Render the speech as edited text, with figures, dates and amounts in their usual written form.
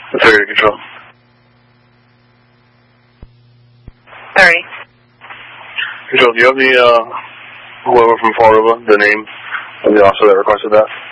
That's area control. Sorry. Control, do you have the, whoever from Fall River, the name of the officer that requested that?